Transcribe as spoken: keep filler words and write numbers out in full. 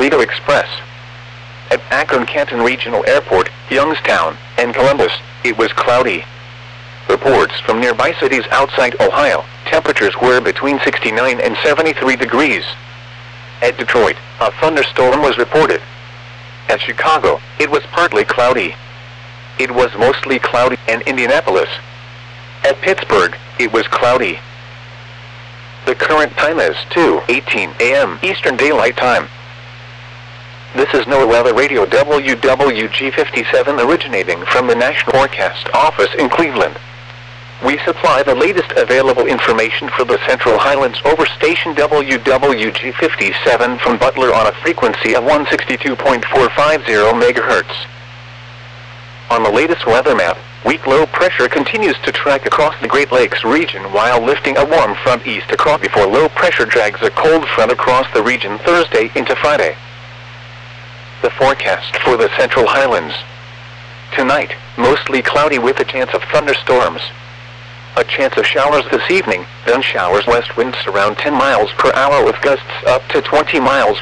Toledo Express. At Akron-Canton Regional Airport, Youngstown, and Columbus, it was cloudy. Reports from nearby cities outside Ohio, temperatures were between sixty-nine and seventy-three degrees. At Detroit, a thunderstorm was reported. At Chicago, it was partly cloudy. It was mostly cloudy in Indianapolis. At Pittsburgh, it was cloudy. The current time is two eighteen a m Eastern Daylight Time. This is NOAA Weather Radio W W G fifty-seven originating from the National Forecast Office in Cleveland. We supply the latest available information for the Central Highlands over station W W G fifty-seven from Butler on a frequency of one sixty-two point four five zero megahertz. On the latest weather map, weak low pressure continues to track across the Great Lakes region while lifting a warm front east across before low pressure drags a cold front across the region Thursday into Friday. The forecast for the Central Highlands. Tonight, mostly cloudy with a chance of thunderstorms. A chance of showers this evening, then showers, west winds around ten miles per hour with gusts up to twenty miles